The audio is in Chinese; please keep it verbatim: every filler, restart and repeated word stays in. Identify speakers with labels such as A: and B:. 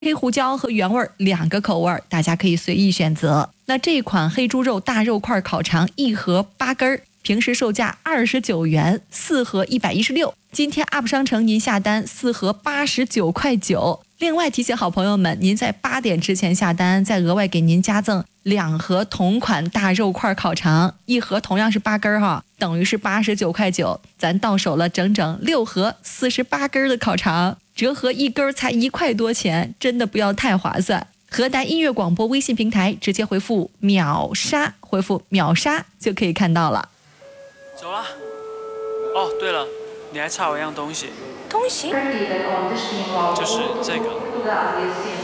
A: 黑胡椒和原味两个口味，大家可以随意选择。那这款黑猪肉大肉块烤肠一盒八根，平时售价二十九元，四盒一百一十六。今天 U P 商城您下单四盒八十九块九。另外提醒好朋友们，您在八点之前下单，再额外给您加赠两盒同款大肉块烤肠，一盒同样是八根哈，等于是八十九块九，咱到手了整整六盒四十八根的烤肠，折合一根才一块多钱，真的不要太划算。河南音乐广播微信平台直接回复秒杀，回复秒杀就可以看到了。
B: 走了。哦，对了，你还差我一样东西。
C: 东西？
B: 就是这个。